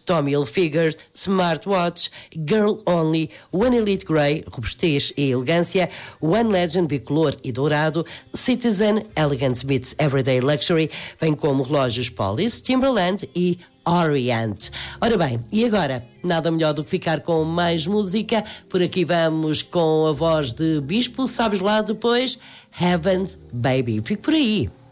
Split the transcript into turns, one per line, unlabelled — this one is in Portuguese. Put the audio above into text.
Tommy Hilfiger, Smartwatch, Girl Only, One Elite Grey, robustez e elegância, One Legend bicolor e dourado, Citizen, Elegance Meets Everyday Luxury, bem como relógios Police, Timberland e Orient. Ora bem, e agora? Nada melhor do que ficar com mais música. Por aqui vamos com a voz de Bispo, sabes lá depois? Heaven's Baby. Fico por aí.